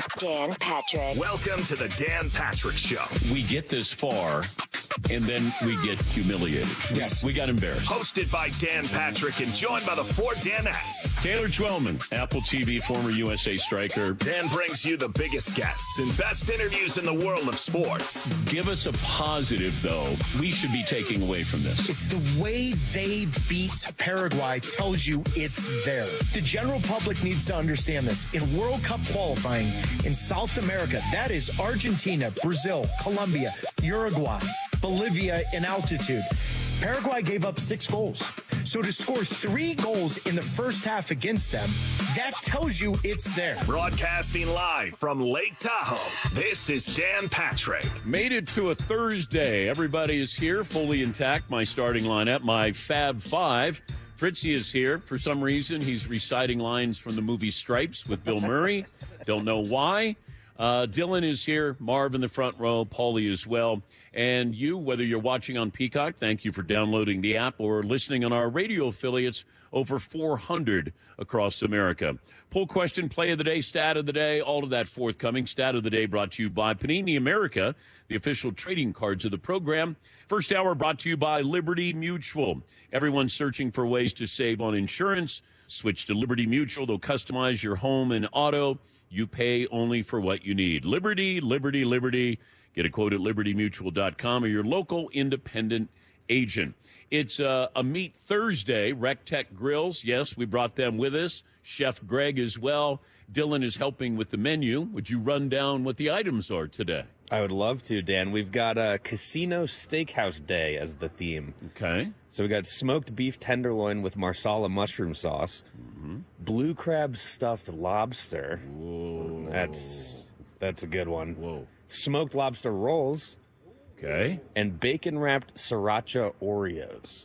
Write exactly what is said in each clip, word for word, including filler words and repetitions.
Dan Patrick. Welcome to the Dan Patrick Show. We get this far, and then we get humiliated. Yes. We got embarrassed. Hosted by Dan Patrick and joined by the four Danettes. Taylor Twellman, Apple T V, former U S A striker. Dan brings you the biggest guests and best interviews in the world of sports. Give us a positive, though, we should be taking away from this. It's the way they beat Paraguay tells you it's there. The general public needs to understand this. In World Cup qualifying in South America, that is Argentina, Brazil, Colombia, Uruguay, Bolivia in altitude. Paraguay gave up six goals. So to score three goals in the first half against them, that tells you it's there. Broadcasting live from Lake Tahoe, this is Dan Patrick. Made it to a Thursday. Everybody is here, fully intact. My starting lineup, my Fab Five. Fritzy is here. For some reason, he's reciting lines from the movie Stripes with Bill Murray. Don't know why. Uh, Dylan is here. Marv in the front row. Paulie as well. And you, whether you're watching on Peacock, thank you for downloading the app, or listening on our radio affiliates, over four hundred across America. Poll question, play of the day, stat of the day, all of that forthcoming. Stat of the day brought to you by Panini America, the official trading cards of the program. First hour brought to you by Liberty Mutual. Everyone's searching for ways to save on insurance. Switch to Liberty Mutual. They'll customize your home and auto. You pay only for what you need. Liberty, Liberty, Liberty. Get a quote at liberty mutual dot com or your local independent agent. It's uh, a Meat Thursday. Rec Tech Grills. Yes, we brought them with us. Chef Greg as well. Dylan is helping with the menu. Would you run down what the items are today? I would love to, Dan. We've got a Casino Steakhouse Day as the theme. Okay. So we got smoked beef tenderloin with marsala mushroom sauce, mm-hmm. blue crab stuffed lobster. Whoa. That's that's a good one. Whoa. Smoked lobster rolls. Okay. And bacon wrapped sriracha Oreos.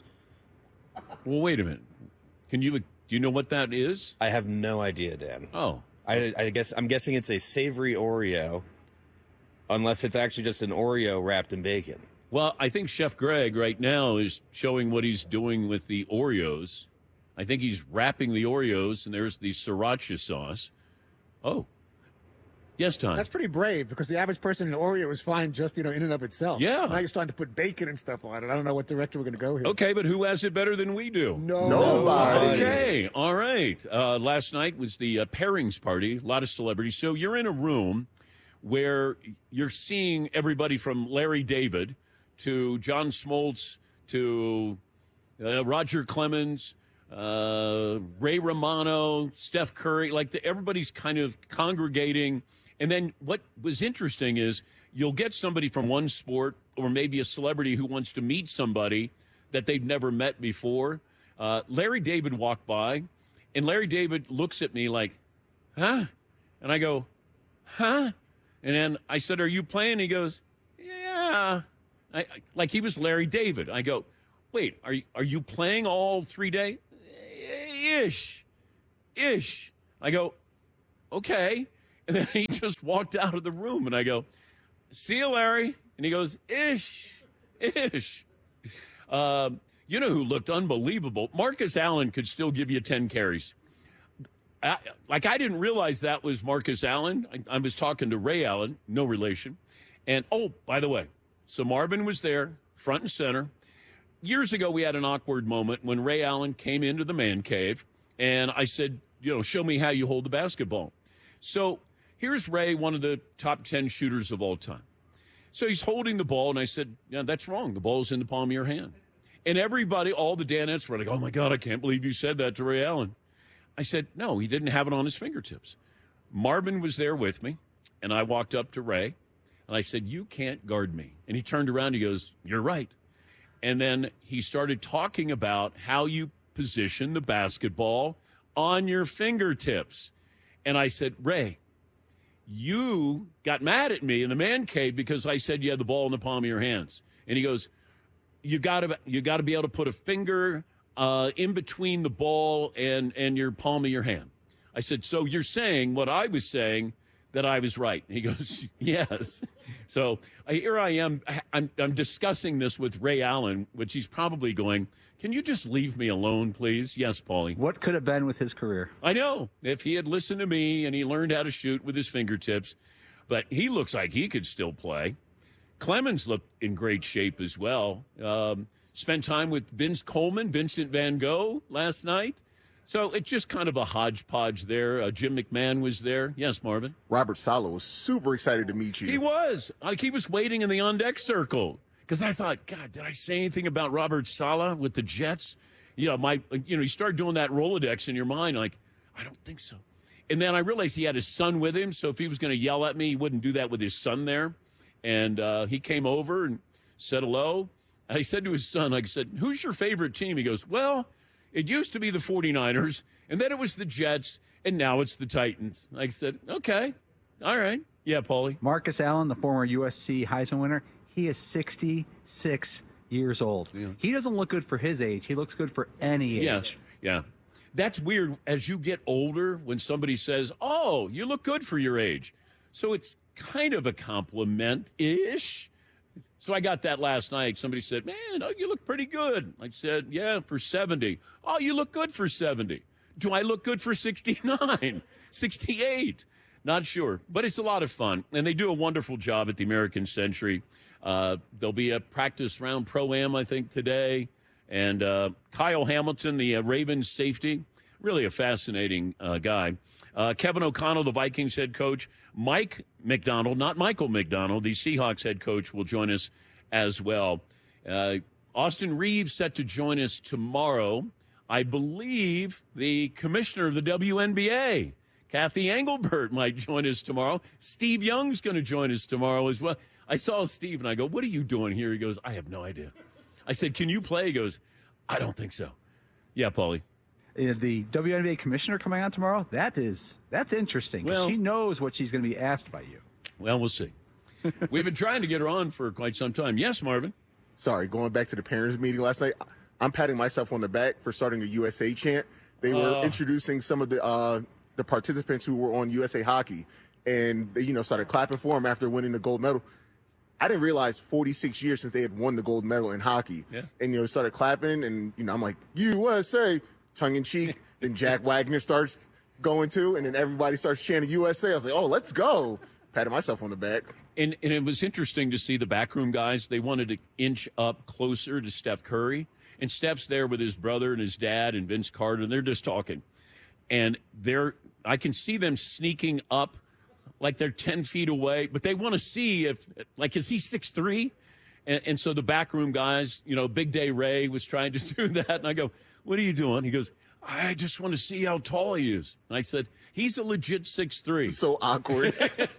Well, wait a minute. Can you do you know what that is? I have no idea, Dan. Oh. I, I guess I'm guessing it's a savory Oreo, unless it's actually just an Oreo wrapped in bacon. Well, I think Chef Greg right now is showing what he's doing with the Oreos. I think he's wrapping the Oreos, and there's the sriracha sauce. Oh. Yes, Tom. That's pretty brave, because the average person in Oreo is fine just, you know, in and of itself. Yeah. Now you're starting to put bacon and stuff on it. I don't know what direction we're going to go here. Okay, but who has it better than we do? No. Nobody. Okay, all right. Uh, last night was the uh, pairings party, a lot of celebrities. So you're in a room where you're seeing everybody from Larry David to John Smoltz to uh, Roger Clemens, uh, Ray Romano, Steph Curry. Like the, everybody's kind of congregating. And then what was interesting is you'll get somebody from one sport, or maybe a celebrity who wants to meet somebody that they've never met before. Uh, Larry David walked by, and Larry David looks at me like, huh? And I go, huh? And then I said, are you playing? He goes, yeah. I, I, like he was Larry David. I go, wait, are you, are you playing all three days? Ish. Ish. I go, okay. And then he just walked out of the room, and I go, see you, Larry. And he goes, ish, ish. Um, you know who looked unbelievable? Marcus Allen could still give you ten carries. I, like, I didn't realize that was Marcus Allen. I, I was talking to Ray Allen, no relation. And, oh, by the way, so Marvin was there, front and center. Years ago, we had an awkward moment when Ray Allen came into the man cave, and I said, you know, show me how you hold the basketball. So here's Ray, one of the top ten shooters of all time. So he's holding the ball, and I said, yeah, that's wrong. The ball's in the palm of your hand. And everybody, all the Danettes were like, oh, my God, I can't believe you said that to Ray Allen. I said, no, he didn't have it on his fingertips. Marvin was there with me, and I walked up to Ray, and I said, you can't guard me. And he turned around, he goes, you're right. And then he started talking about how you position the basketball on your fingertips. And I said, Ray, you got mad at me in the man cave because I said you had the ball in the palm of your hands. And he goes, you got to you got to be able to put a finger uh, in between the ball and, and your palm of your hand. I said, so you're saying what I was saying, that I was right. He goes, yes. So uh, here I am. I'm, I'm discussing this with Ray Allen, which he's probably going, can you just leave me alone, please? Yes, Paulie. What could have been with his career? I know. If he had listened to me and he learned how to shoot with his fingertips, but he looks like he could still play. Clemens looked in great shape as well. Um, spent time with Vince Coleman, Vincent Van Gogh last night. So it's just kind of a hodgepodge there. Uh, Jim McMahon was there. Yes, Marvin? Robert Saleh was super excited to meet you. He was. Like he was waiting in the on-deck circle. Because I thought, God, did I say anything about Robert Saleh with the Jets? You know, my, you know, you start doing that Rolodex in your mind, like, I don't think so. And then I realized he had his son with him, so if he was going to yell at me, he wouldn't do that with his son there. And uh, he came over and said hello. I said to his son, I said, who's your favorite team? He goes, well, it used to be the 49ers, and then it was the Jets, and now it's the Titans. I said, okay, all right. Yeah, Paulie. Marcus Allen, the former U S C Heisman winner, he is sixty-six years old. Yeah. He doesn't look good for his age. He looks good for any age. Yeah, yeah. That's weird. As you get older, when somebody says, oh, you look good for your age. So it's kind of a compliment-ish. So I got that last night. Somebody said, man, oh, you look pretty good. I said, yeah, for seventy. Oh, you look good for seventy. Do I look good for sixty-nine, sixty-eight? Not sure, but it's a lot of fun. And they do a wonderful job at the American Century. Uh, there'll be a practice round pro-am, I think, today. And uh, Kyle Hamilton, the uh, Ravens safety, really a fascinating uh, guy. Uh, Kevin O'Connell, the Vikings head coach. Mike McDonald, not Michael McDonald, the Seahawks head coach, will join us as well. Uh, Austin Reeves set to join us tomorrow. I believe the commissioner of the W N B A, Kathy Engelbert, might join us tomorrow. Steve Young's going to join us tomorrow as well. I saw Steve and I go, what are you doing here? He goes, I have no idea. I said, can you play? He goes, I don't think so. Yeah, Paulie. Uh, the W N B A commissioner coming on tomorrow, that is, that's interesting. Well, she knows what she's going to be asked by you. Well, we'll see. We've been trying to get her on for quite some time. Yes, Marvin? Sorry, going back to the parents' meeting last night, I'm patting myself on the back for starting a U S A chant. They were Oh. introducing some of the uh, the participants who were on U S A Hockey, and they, you know, started clapping for them after winning the gold medal. I didn't realize forty-six years since they had won the gold medal in hockey. Yeah. And, you know, started clapping, and, you know, I'm like, U S A, tongue in cheek. Then Jack Wagner starts going too, and then everybody starts chanting U S A. I was like, oh, let's go. Patted myself on the back. And, and it was interesting to see the backroom guys. They wanted to inch up closer to Steph Curry. And Steph's there with his brother and his dad and Vince Carter, and they're just talking. And they're, I can see them sneaking up like they're ten feet away, but they want to see if, like, is he six three? And, and so the backroom guys, you know, Big Day Ray was trying to do that. And I go, what are you doing? He goes, I just want to see how tall he is. And I said, he's a legit six three. So awkward.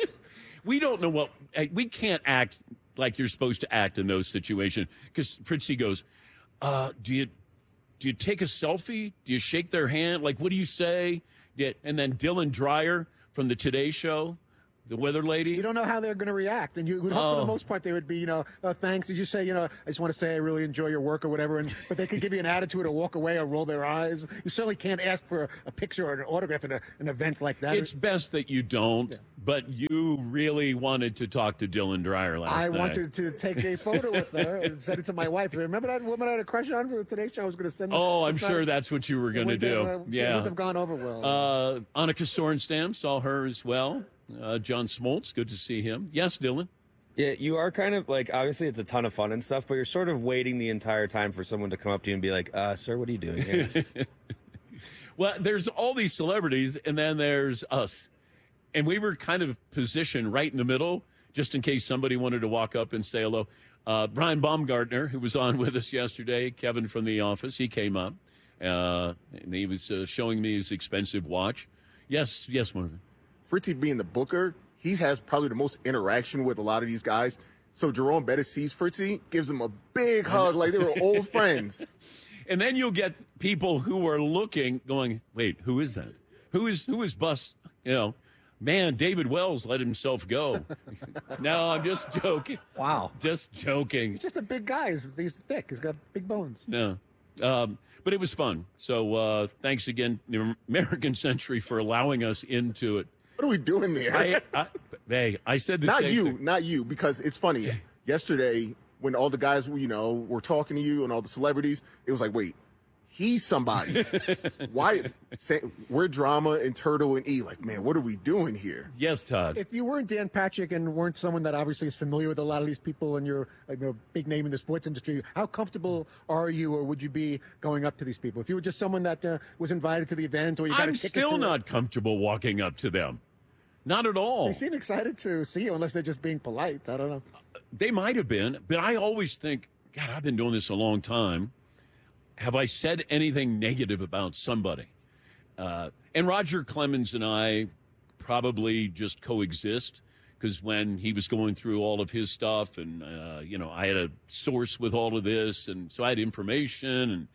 We don't know what, we can't act like you're supposed to act in those situations. Because Fritzy goes, uh, do you, do you take a selfie? Do you shake their hand? Like, what do you say? Yeah. And then Dylan Dreyer from the Today Show, the weather lady. You don't know how they're going to react, and you would hope Oh. for the most part they would be, you know, uh, thanks. Did you say, you know, I just want to say I really enjoy your work or whatever, and but they could give you an attitude or walk away or roll their eyes. You certainly can't ask for a, a picture or an autograph in a, an event like that. It's best that you don't, Yeah. but you really wanted to talk to Dylan Dreyer last I night. wanted to take a photo with her and send it to my wife. Remember that woman I had a crush on for the Today Show? I was going to send. Oh, I'm it's sure not- that's what you were it going to wouldn't do. have, uh, It yeah. wouldn't have gone over well. Uh, Annika Sorenstam, saw her as well. Uh, John Smoltz, good to see him. Yes, Dylan. Yeah, you are kind of like, obviously it's a ton of fun and stuff, but you're sort of waiting the entire time for someone to come up to you and be like, uh, sir, what are you doing here? Well, there's all these celebrities, and then there's us. And we were kind of positioned right in the middle, just in case somebody wanted to walk up and say hello. Uh, Brian Baumgartner, who was on with us yesterday, Kevin from The Office, he came up. Uh, and he was uh, showing me his expensive watch. Yes, yes, Marvin. Fritzy being the booker, he has probably the most interaction with a lot of these guys. So Jerome Bettis sees Fritzy, gives him a big hug like they were old friends. And then you'll get people who are looking, going, wait, who is that? Who is who is Bus? You know, man, David Wells let himself go. No, I'm just joking. Wow. Just joking. He's just a big guy. He's, he's thick. He's got big bones. No. Um, but it was fun. So uh, thanks again, the American Century, for allowing us into it. What are we doing there? I, I, hey, I said the not same you, thing. not you, because it's funny. Yesterday, when all the guys, you know, were talking to you and all the celebrities, it was like, wait, he's somebody. Why? Say, we're Drama and Turtle and E. Like, man, what are we doing here? Yes, Todd. If you weren't Dan Patrick and weren't someone that obviously is familiar with a lot of these people and you're like, a big name in the sports industry, how comfortable are you or would you be going up to these people? If you were just someone that uh, was invited to the event or you got I'm a ticket still to not it, comfortable walking up to them. Not at all. they seem excited to see you unless they're just being polite. I don't know. They might have been, but I always think, God, I've been doing this a long time. Have I said anything negative about somebody? Uh, and Roger Clemens and I probably just coexist because when he was going through all of his stuff and, uh, you know, I had a source with all of this. And so I had information and,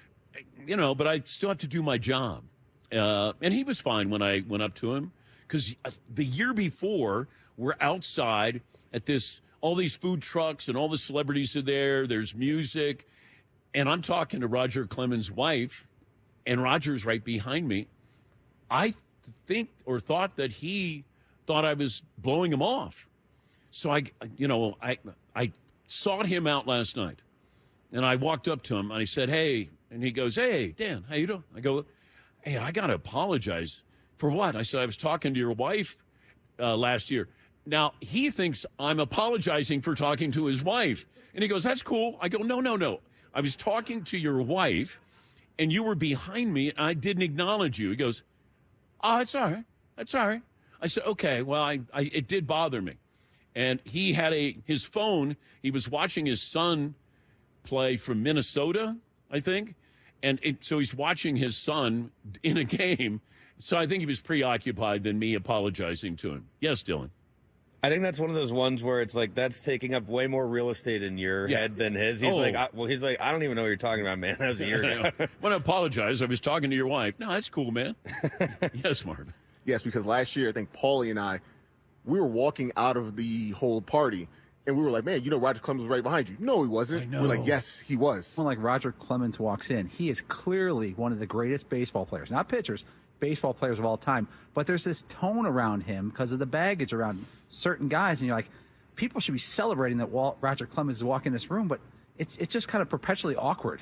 you know, but I still have to do my job. Uh, and he was fine when I went up to him because the year before we're outside at this, all these food trucks and all the celebrities are there. There's music. And I'm talking to Roger Clemens' wife, and Roger's right behind me. I th- think or thought that he thought I was blowing him off. So I, you know, I I sought him out last night, and I walked up to him and I said, "Hey," and he goes, "Hey, Dan, how you doing?" I go, "Hey, I gotta apologize for what?" I said, "I was talking to your wife uh, last year." Now he thinks I'm apologizing for talking to his wife, and he goes, "That's cool." I go, "No, no, no. I was talking to your wife, and you were behind me, and I didn't acknowledge you." He goes, "Oh, it's all right. That's all right." I said, "Okay, well, I, I it did bother me." And he had a his phone. He was watching his son play from Minnesota, I think, and it, so he's watching his son in a game. So I think he was preoccupied than me apologizing to him. Yes, Dylan. I think that's one of those ones where it's like that's taking up way more real estate in your Yeah. head than his. He's Oh. like, I, well, he's like, I don't even know what you're talking about, man. That was a year ago. When I apologize, I was talking to your wife. No, that's cool, man. Yes, Marvin. Yes, because last year, I think Paulie and I, we were walking out of the whole party, and we were like, man, you know, Roger Clemens was right behind you. No, he wasn't. I know. We're like, yes, he was. When like Roger Clemens walks in, he is clearly one of the greatest baseball players, not pitchers, baseball players of all time. But there's this tone around him because of the baggage around certain guys, and you're like, people should be celebrating that Walt, Roger Clemens is walking in this room, but it's it's just kind of perpetually awkward.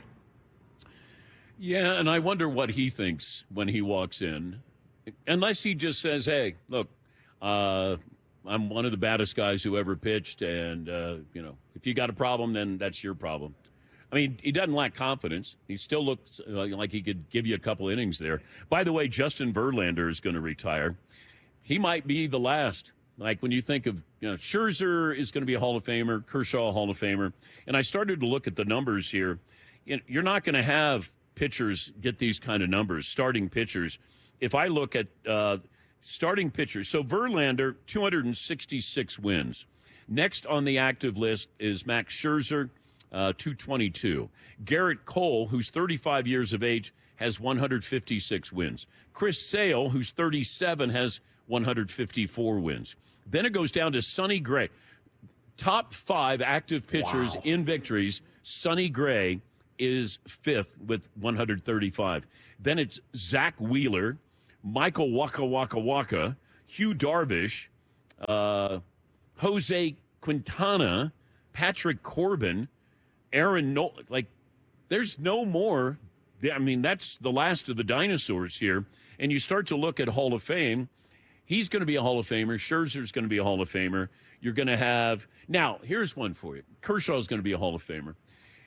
Yeah, and I wonder what he thinks when he walks in. Unless he just says, hey, look, uh, I'm one of the baddest guys who ever pitched, and, uh, you know, if you got a problem, then that's your problem. I mean, he doesn't lack confidence. He still looks uh, like he could give you a couple innings there. By the way, Justin Verlander is going to retire. He might be the last. Like when you think of, you know, Scherzer is going to be a Hall of Famer, Kershaw a Hall of Famer. And I started to look at the numbers here. You know, you're not going to have pitchers get these kind of numbers, starting pitchers. If I look at uh, starting pitchers, so Verlander, two hundred sixty-six wins. Next on the active list is Max Scherzer, uh, two twenty-two. Garrett Cole, who's thirty-five years of age, has one hundred fifty-six wins. Chris Sale, who's thirty-seven, has one hundred fifty-four wins. Then it goes down to Sonny Gray. Top five active pitchers Wow. in victories. Sonny Gray is fifth with one hundred thirty-five. Then it's Zach Wheeler, Michael Waka Waka Waka, Hugh Darvish, uh, Jose Quintana, Patrick Corbin, Aaron Nola. Like, there's no more. I mean, that's the last of the dinosaurs here. And you start to look at Hall of Fame. He's going to be a Hall of Famer. Scherzer's going to be a Hall of Famer. You're going to have – now, here's one for you. Kershaw's going to be a Hall of Famer.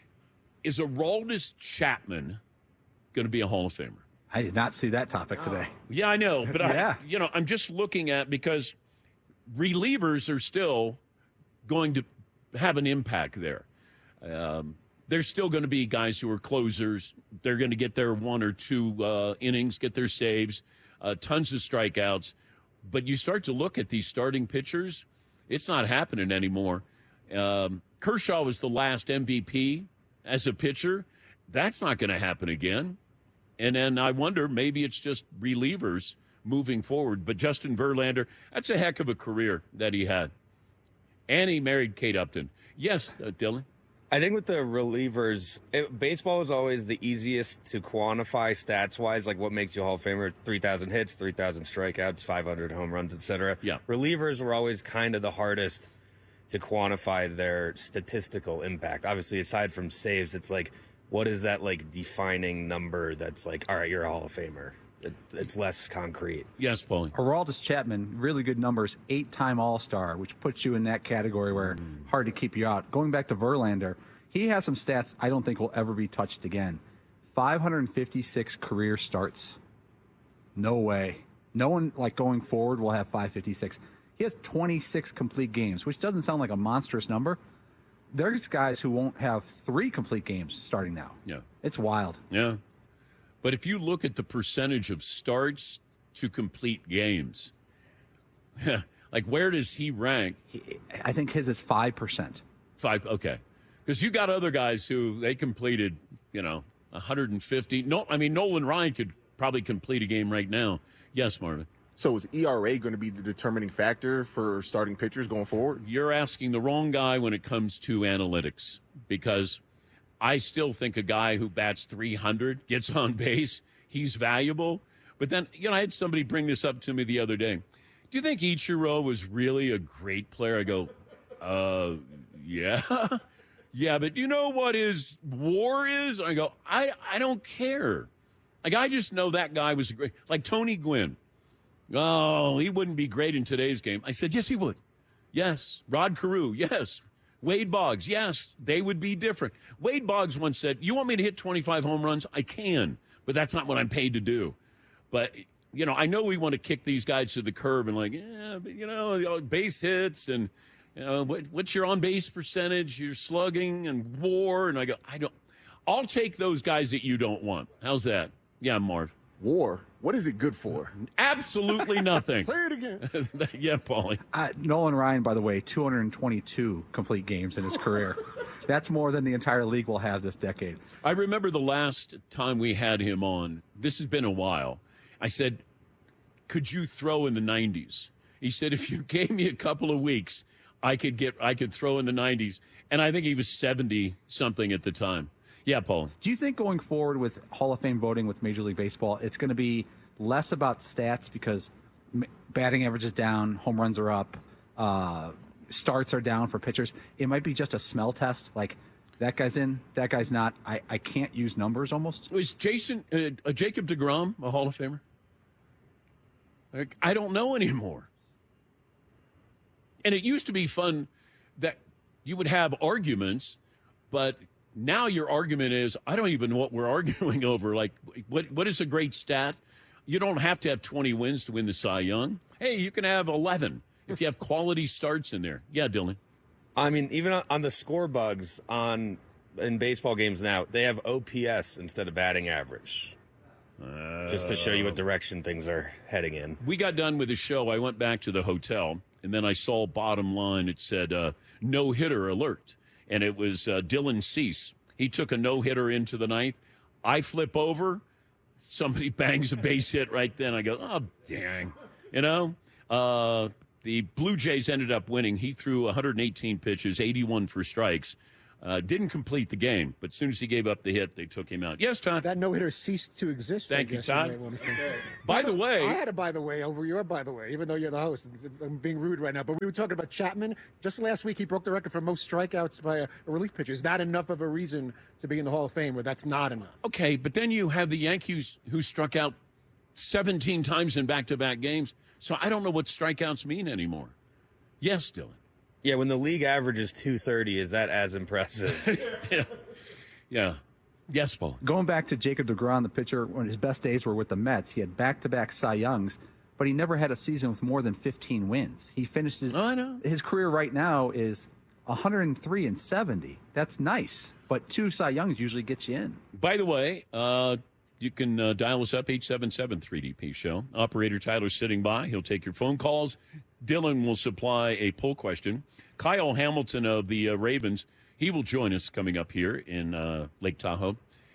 Is Aroldis Chapman going to be a Hall of Famer? I did not see that topic today. Yeah, I know, but Yeah. I, you know, I'm just looking at because relievers are still going to have an impact there. Um, there's still going to be guys who are closers. They're going to get their one or two uh, innings, get their saves, uh, tons of strikeouts. But you start to look at these starting pitchers, it's not happening anymore. Um, Kershaw was the last M V P as a pitcher. That's not going to happen again. And then I wonder, maybe it's just relievers moving forward. But Justin Verlander, that's a heck of a career that he had. And he married Kate Upton. Yes, uh, Dylan? I think with the relievers, it, baseball is always the easiest to quantify stats-wise, like what makes you a Hall of Famer, three thousand hits, three thousand strikeouts, five hundred home runs, et cetera. Yeah. Relievers were always kind of the hardest to quantify their statistical impact. Obviously, aside from saves, it's like, what is that, like, defining number that's like, all right, you're a Hall of Famer? It, it's less concrete. Yes, Paulie. Aroldis Chapman, really good numbers, eight-time All-Star, which puts you in that category where hard to keep you out. Going back to Verlander, he has some stats I don't think will ever be touched again. five hundred fifty-six career starts. No way. No one, like, going forward will have five fifty-six. He has twenty-six complete games, which doesn't sound like a monstrous number. There's guys who won't have three complete games starting now. Yeah. It's wild. Yeah. But if you look at the percentage of starts to complete games, like where does he rank? He, I think his is five percent. Five, okay. Because you got other guys who they completed, you know, one hundred fifty. No, I mean, Nolan Ryan could probably complete a game right now. Yes, Marvin. So is E R A going to be the determining factor for starting pitchers going forward? You're asking the wrong guy when it comes to analytics, because I still think a guy who bats three hundred, gets on base, he's valuable. But then, you know, I had somebody bring this up to me the other day. Do you think Ichiro was really a great player? I go, uh, yeah. Yeah, but you know what his war is? I go, I, I don't care. Like, I just know that guy was great. Like Tony Gwynn. Oh, he wouldn't be great in today's game. I said, yes, he would. Yes. Rod Carew, yes. Wade Boggs, yes, they would be different. Wade Boggs once said, you want me to hit twenty-five home runs? I can, but that's not what I'm paid to do. But, you know, I know we want to kick these guys to the curb and like, yeah, but, you know, base hits and, you know, what, what's your on-base percentage, your slugging and war? And I go, I don't, I'll take those guys that you don't want. How's that? Yeah, Marv. War? What is it good for? Absolutely nothing. Play it again. Yeah, Paulie. Uh, Nolan Ryan, by the way, two hundred twenty-two complete games in his career. That's more than the entire league will have this decade. I remember the last time we had him on. This has been a while. I said, could you throw in the nineties? He said, if you gave me a couple of weeks, I could get, I could throw in the nineties. And I think he was seventy something at the time. Yeah, Paul. Do you think going forward with Hall of Fame voting with Major League Baseball, it's going to be less about stats because batting average is down, home runs are up, uh, starts are down for pitchers? It might be just a smell test, like that guy's in, that guy's not. I, I can't use numbers almost. Was Jason, uh, uh, Jacob deGrom a Hall of Famer? Like, I don't know anymore. And it used to be fun that you would have arguments, but now your argument is, I don't even know what we're arguing over. Like, what what is a great stat? You don't have to have twenty wins to win the Cy Young. Hey, you can have eleven if you have quality starts in there. Yeah, Dylan. I mean, even on, on the score bugs on in baseball games now, they have O P S instead of batting average. Uh, just to show you what direction things are heading in. We got done with the show. I went back to the hotel, and then I saw bottom line. It said, uh, no-hitter alert. And it was uh, Dylan Cease. He took a no-hitter into the ninth. I flip over. Somebody bangs a base hit right then. I go, oh, dang. You know, uh, the Blue Jays ended up winning. He threw one hundred eighteen pitches, eighty-one for strikes. Uh, didn't complete the game, but as soon as he gave up the hit, they took him out. Yes, Todd? That no-hitter ceased to exist. Thank I you, guess Todd. You might want to say. By the way, I had a by the way over your by the way, even though you're the host. I'm being rude right now, but we were talking about Chapman. Just last week, he broke the record for most strikeouts by a, a relief pitcher. Is that enough of a reason to be in the Hall of Fame, or that's not enough? okay, but then you have the Yankees who struck out seventeen times in back-to-back games, so I don't know what strikeouts mean anymore. Yes, Dylan. Yeah, when the league average is two thirty, is that as impressive? yeah. yeah. Yes, Paul. Going back to Jacob deGrom, the pitcher, when his best days were with the Mets, he had back-to-back Cy Youngs, but he never had a season with more than fifteen wins. He finished his, oh, I know. his career right now is one hundred three and seventy. That's nice, but two Cy Youngs usually gets you in. By the way, uh, you can uh, dial us up, eight seven seven three D P show. Operator Tyler's sitting by. He'll take your phone calls. Dylan will supply a poll question. Kyle Hamilton of the uh, Ravens, he will join us coming up here in uh, Lake Tahoe.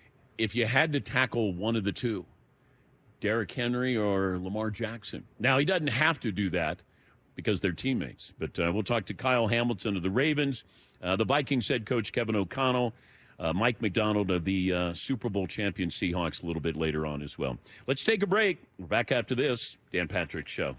If you had to tackle one of the two, Derrick Henry or Lamar Jackson. Now, he doesn't have to do that, because they're teammates. But uh, we'll talk to Kyle Hamilton of the Ravens, uh, the Vikings head coach Kevin O'Connell, uh, Mike McDonald of the uh, Super Bowl champion Seahawks a little bit later on as well. Let's take a break. We're back after this. Dan Patrick Show.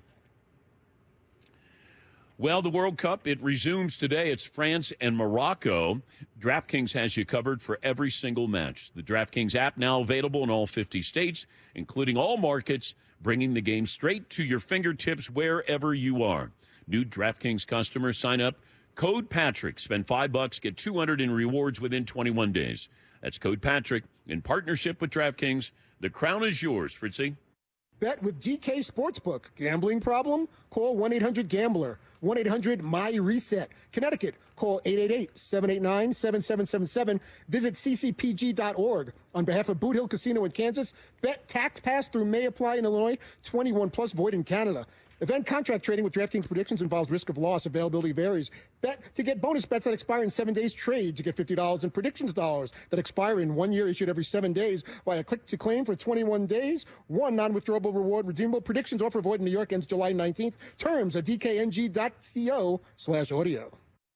Well, the World Cup, it resumes today. It's France and Morocco. DraftKings has you covered for every single match. The DraftKings app now available in all fifty states, including all markets, bringing the game straight to your fingertips wherever you are. New DraftKings customers sign up. Code Patrick. Spend five bucks, get two hundred in rewards within twenty-one days. That's Code Patrick in partnership with DraftKings. The crown is yours, Fritzy. Bet with G K Sportsbook. Gambling problem? Call one eight hundred gambler. one eight hundred M Y reset. Connecticut. Call eight eight eight, seven eight nine, seven seven seven seven. Visit c c p g dot org. On behalf of Boot Hill Casino in Kansas, bet tax pass through may apply in Illinois. twenty-one plus void in Canada. Event contract trading with DraftKings predictions involves risk of loss. Availability varies. Bet to get bonus bets that expire in seven days. Trade to get fifty dollars in predictions dollars that expire in one year, issued every seven days via click to claim for twenty-one days. One non-withdrawable reward redeemable. Predictions offer void in New York ends July nineteenth. Terms at d k n g dot co slash audio.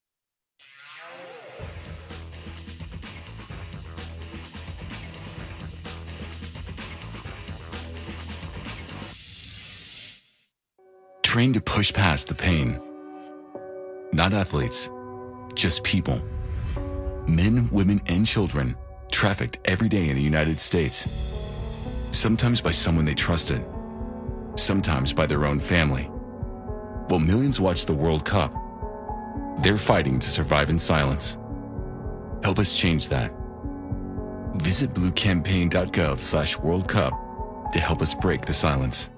Trained to push past the pain. Not athletes, just people. Men, women, and children trafficked every day in the United States. Sometimes by someone they trusted, sometimes by their own family. While millions watch the World Cup, they're fighting to survive in silence. Help us change that. Visit blue campaign dot gov slash World Cup to help us break the silence.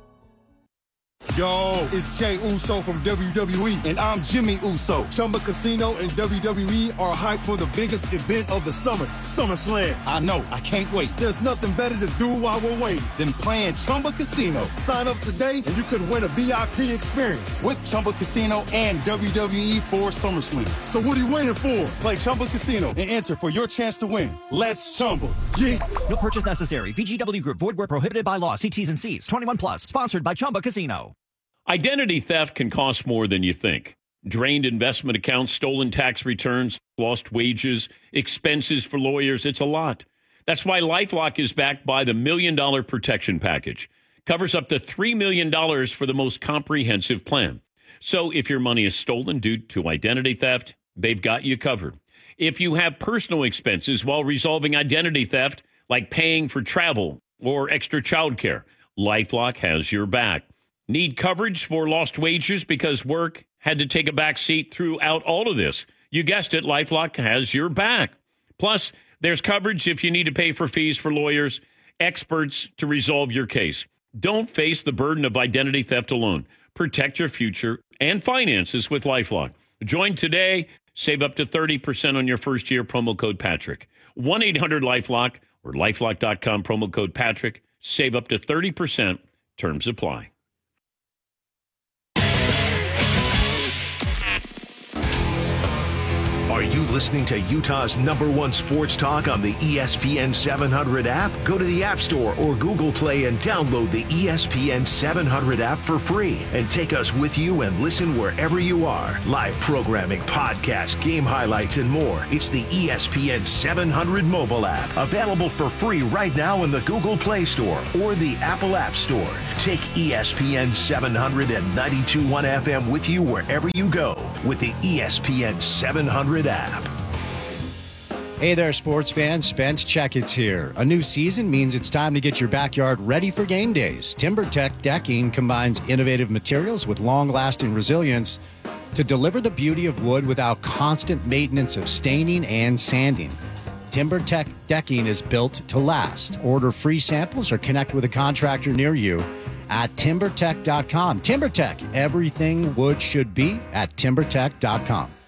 Yo, it's Jay Uso from W W E, and I'm Jimmy Uso. Chumba Casino and W W E are hyped for the biggest event of the summer, SummerSlam. I know, I can't wait. There's nothing better to do while we're waiting than playing Chumba Casino. Sign up today and you could win a V I P experience with Chumba Casino and W W E for SummerSlam. So what are you waiting for? Play Chumba Casino and enter for your chance to win. Let's Chumba. Yeah. No purchase necessary. V G W Group. Void where prohibited by law. See T's and C's. twenty-one plus. Sponsored by Chumba Casino. Identity theft can cost more than you think. Drained investment accounts, stolen tax returns, lost wages, expenses for lawyers. It's a lot. That's why LifeLock is backed by the Million Dollar Protection Package. Covers up to three million dollars for the most comprehensive plan. So if your money is stolen due to identity theft, they've got you covered. If you have personal expenses while resolving identity theft, like paying for travel or extra childcare, LifeLock has your back. Need coverage for lost wages because work had to take a back seat throughout all of this? You guessed it, LifeLock has your back. Plus, there's coverage if you need to pay for fees for lawyers, experts to resolve your case. Don't face the burden of identity theft alone. Protect your future and finances with LifeLock. Join today. Save up to thirty percent on your first year. Promo code Patrick. one eight hundred LifeLock or lifelock dot com. Promo code Patrick. Save up to thirty percent. Terms apply. Are you listening to Utah's number one sports talk on the E S P N seven hundred app? Go to the App Store or Google Play and download the E S P N seven hundred app for free and take us with you and listen wherever you are. Live programming, podcasts, game highlights, and more. It's the E S P N seven hundred mobile app, available for free right now in the Google Play Store or the Apple App Store. Take E S P N seven hundred and ninety-two point one F M with you wherever you go with the E S P N seven hundred app. Hey there, sports fans. Spence Checketts here. A new season means it's time to get your backyard ready for game days. TimberTech Decking combines innovative materials with long-lasting resilience to deliver the beauty of wood without constant maintenance of staining and sanding. TimberTech Decking is built to last. Order free samples or connect with a contractor near you at timber tech dot com. TimberTech, everything wood should be at timber tech dot com.